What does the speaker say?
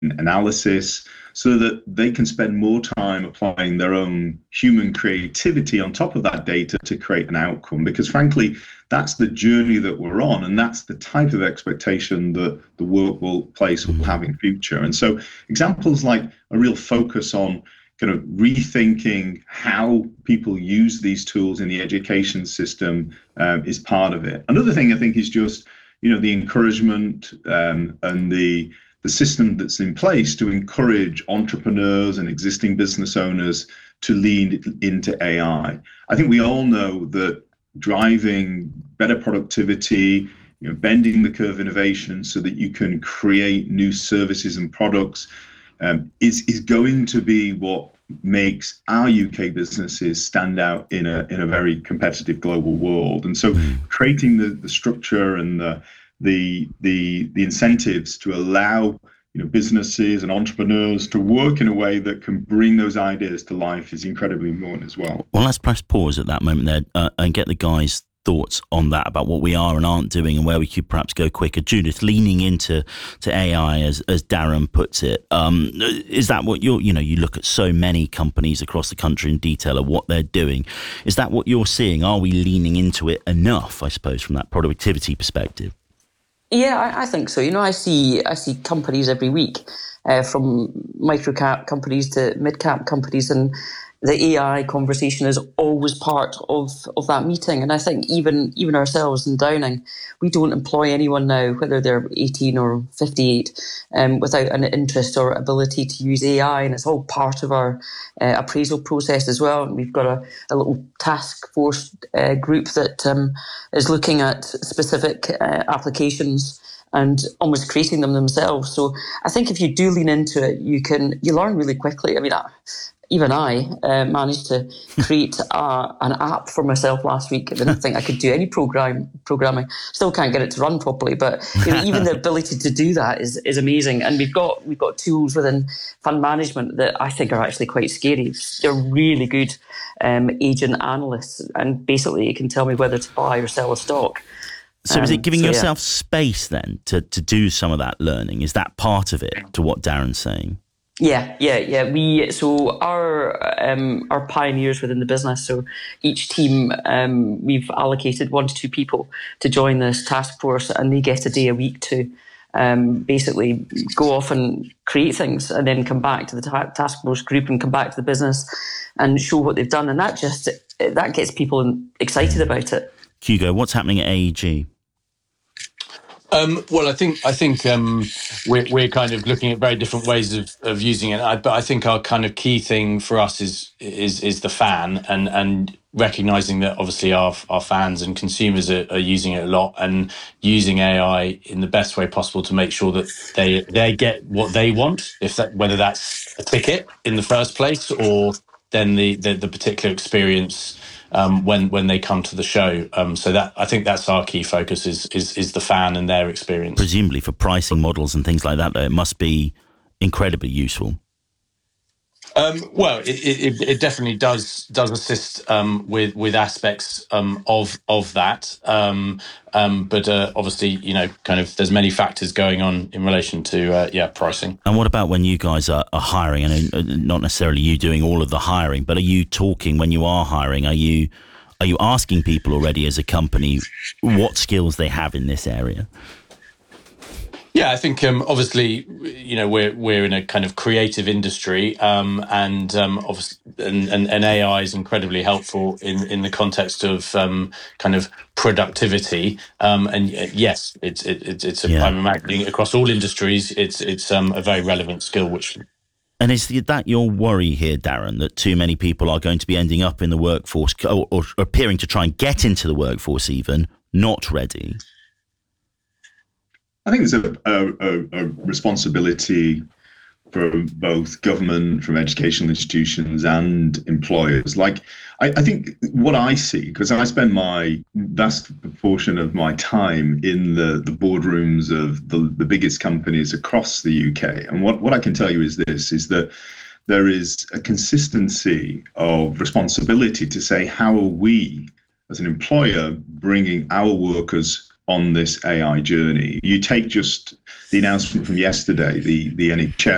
analysis, so that they can spend more time applying their own human creativity on top of that data to create an outcome. Because frankly, that's the journey that we're on, and that's the type of expectation that the workplace will have in future. And so examples like a real focus on kind of rethinking how people use these tools in the education system is part of it. Another thing I think is just, the encouragement and the system that's in place to encourage entrepreneurs and existing business owners to lean into AI. I think we all know that driving better productivity, bending the curve innovation so that you can create new services and products is going to be what makes our UK businesses stand out in a very competitive global world. And so creating the structure and the incentives to allow businesses and entrepreneurs to work in a way that can bring those ideas to life is incredibly important as well. Well, let's press pause at that moment there and get the guys' thoughts on that, about what we are and aren't doing and where we could perhaps go quicker. Judith, leaning into AI, as Darren puts it, is that what you look at so many companies across the country in detail of what they're doing. Is that what you're seeing? Are we leaning into it enough, I suppose, from that productivity perspective? Yeah, I think so. I see companies every week, from micro cap companies to mid cap companies, and the AI conversation is always part of that meeting. And I think even ourselves in Downing, we don't employ anyone now, whether they're 18 or 58, without an interest or ability to use AI. And it's all part of our appraisal process as well. And we've got a little task force group that is looking at specific applications and almost creating them themselves. So I think if you do lean into it, you learn really quickly. I mean, even I managed to create an app for myself last week. I didn't think I could do any programming. Still can't get it to run properly, but even the ability to do that is amazing. And we've got tools within fund management that I think are actually quite scary. They're really good agent analysts, and basically it can tell me whether to buy or sell a stock. So is it giving yourself space then to do some of that learning? Is that part of it, to what Darren's saying? Yeah. So our pioneers within the business. So each team, we've allocated 1 to 2 people to join this task force, and they get a day a week to basically go off and create things, and then come back to the task force group and come back to the business and show what they've done. And that gets people excited about it. Hugo, what's happening at AEG? Well, I think we're kind of looking at very different ways of using it. But I think our kind of key thing for us is the fan, and recognizing that obviously our fans and consumers are using it a lot, and using AI in the best way possible to make sure that they get what they want, whether that's a ticket in the first place or then the particular experience when they come to the show. So that, I think that's our key focus is the fan and their experience. Presumably for pricing models and things like that, though, it must be incredibly useful. Well, it definitely does assist with aspects of that, but obviously, kind of there's many factors going on in relation to pricing. And what about when you guys are hiring? I know not necessarily you doing all of the hiring, but are you talking when you are hiring? Are you asking people already as a company what skills they have in this area? Yeah, I think obviously, we're in a kind of creative industry, and obviously, and AI is incredibly helpful in the context of kind of productivity. And yes, I'm imagining across all industries, it's a very relevant skill. And is that your worry here, Darren, that too many people are going to be ending up in the workforce or appearing to try and get into the workforce even not ready? I think it's a responsibility for both government, from educational institutions and employers. Like, I think what I see, because I spend my vast proportion of my time in the boardrooms of the biggest companies across the UK. And what I can tell you is that there is a consistency of responsibility to say, how are we as an employer bringing our workers on this AI journey? You take just the announcement from yesterday, the NHS